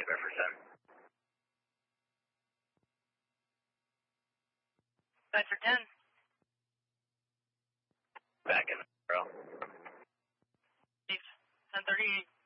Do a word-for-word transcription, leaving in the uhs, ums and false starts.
for ten. Bedford ten. Back in the row. Chief, ten thirty-eight.